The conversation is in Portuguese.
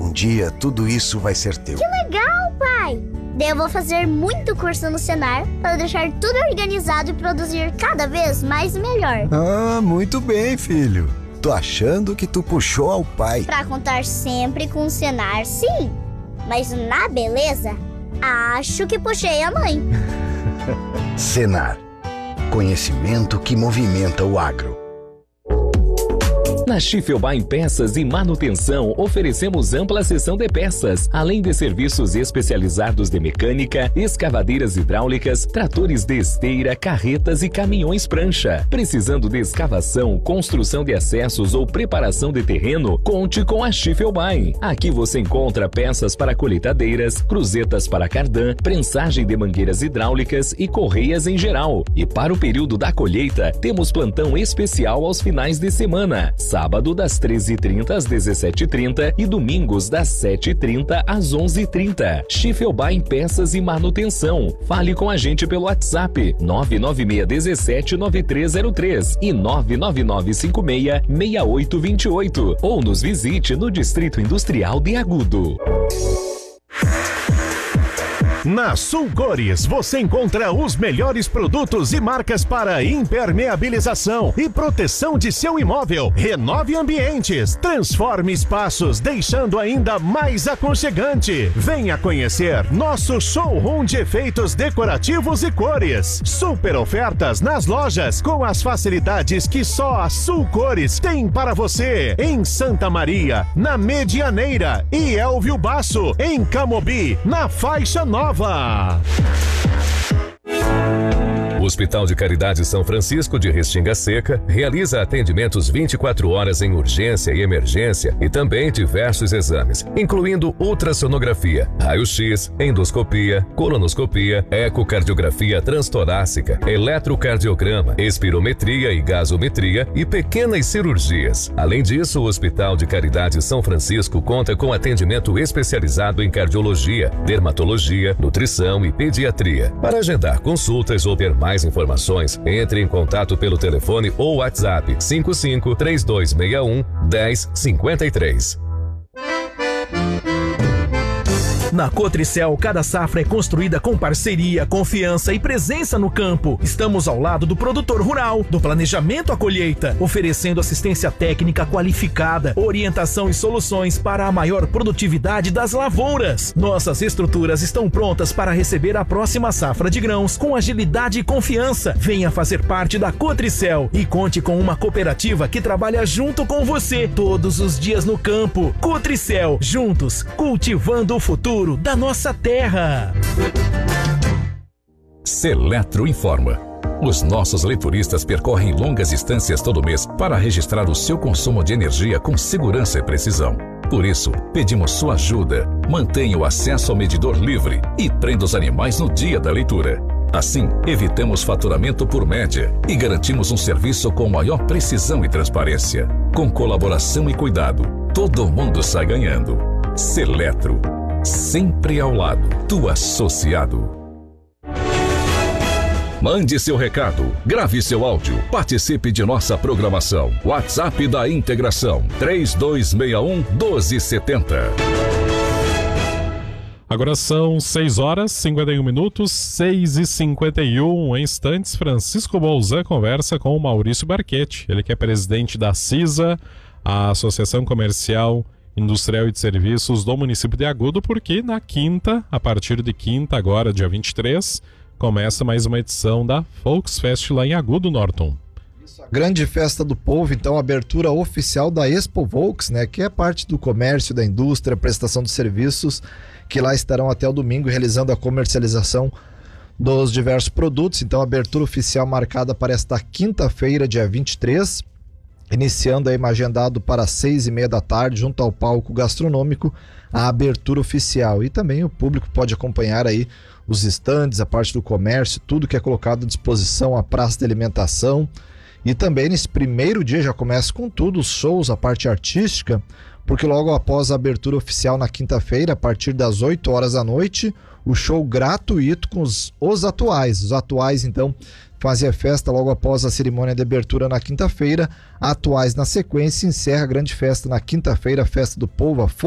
Um dia tudo isso vai ser teu. Que legal, pai! Daí eu vou fazer muito curso no Senar para deixar tudo organizado e produzir cada vez mais e melhor. Ah, muito bem, filho. Tô achando que tu puxou ao pai. Pra contar sempre com o Senar, sim. Mas na beleza, acho que puxei a mãe. Senar. Conhecimento que movimenta o agro. Na Schiffelbein Peças e Manutenção, oferecemos ampla seção de peças, além de serviços especializados de mecânica, escavadeiras hidráulicas, tratores de esteira, carretas e caminhões prancha. Precisando de escavação, construção de acessos ou preparação de terreno, conte com a Schiffelbein. Aqui você encontra peças para colheitadeiras, cruzetas para cardan, prensagem de mangueiras hidráulicas e correias em geral. E para o período da colheita, temos plantão especial aos finais de semana. Sábado das 13h30 às 17h30 e domingos das 7h30 às 11h30. Schiffelbein Peças e Manutenção. Fale com a gente pelo WhatsApp 996179303 e 999566828 ou nos visite no Distrito Industrial de Agudo. Na Sul Cores, você encontra os melhores produtos e marcas para impermeabilização e proteção de seu imóvel. Renove ambientes, transforme espaços, deixando ainda mais aconchegante. Venha conhecer nosso showroom de efeitos decorativos e cores. Super ofertas nas lojas com as facilidades que só a Sul Cores tem para você. Em Santa Maria, na Medianeira e Elvio Basso, em Camobi, na Faixa Nova. O Hospital de Caridade São Francisco de Restinga Seca realiza atendimentos 24 horas em urgência e emergência e também diversos exames, incluindo ultrassonografia, raio-x, endoscopia, colonoscopia, ecocardiografia transtorácica, eletrocardiograma, espirometria e gasometria e pequenas cirurgias. Além disso, o Hospital de Caridade São Francisco conta com atendimento especializado em cardiologia, dermatologia, nutrição e pediatria. Para agendar consultas ou ter mais informações, entre em contato pelo telefone ou WhatsApp 55 3261 1053. Na Cotricel, cada safra é construída com parceria, confiança e presença no campo. Estamos ao lado do produtor rural, do planejamento à colheita, oferecendo assistência técnica qualificada, orientação e soluções para a maior produtividade das lavouras. Nossas estruturas estão prontas para receber a próxima safra de grãos com agilidade e confiança. Venha fazer parte da Cotricel e conte com uma cooperativa que trabalha junto com você todos os dias no campo. Cotricel, juntos, cultivando o futuro da nossa terra. Seletro informa. Os nossos leituristas percorrem longas distâncias todo mês para registrar o seu consumo de energia com segurança e precisão. Por isso, pedimos sua ajuda. Mantenha o acesso ao medidor livre e prenda os animais no dia da leitura. Assim, evitamos faturamento por média e garantimos um serviço com maior precisão e transparência. Com colaboração e cuidado, todo mundo sai ganhando. Seletro. Sempre ao lado do associado. Mande seu recado, grave seu áudio, participe de nossa programação. WhatsApp da Integração 3261-1270. Agora são 6h51, 6h51. Em instantes, Francisco Bolzan conversa com o Maurício Barquete. Ele que é presidente da CISA, a Associação Comercial, Industrial e de Serviços do município de Agudo, porque na quinta, a partir de quinta, agora dia 23, começa mais uma edição da Volksfest lá em Agudo, Norton. Isso, a grande festa do povo, então, a abertura oficial da Expo Volks, né, que é parte do comércio, da indústria, prestação de serviços, que lá estarão até o domingo realizando a comercialização dos diversos produtos. Então, a abertura oficial marcada para esta quinta-feira, dia 23, iniciando aí agendado para 6h30 da tarde, junto ao palco gastronômico, a abertura oficial. E também o público pode acompanhar aí os estandes, a parte do comércio, tudo que é colocado à disposição, a praça de alimentação. E também nesse primeiro dia já começa com tudo, os shows, a parte artística, porque logo após a abertura oficial na quinta-feira, a partir das 8 horas da noite, o show gratuito com os atuais. Os atuais, então, fazia festa logo após a cerimônia de abertura na quinta-feira. Atuais na sequência, encerra a grande festa na quinta-feira, a festa do povo, a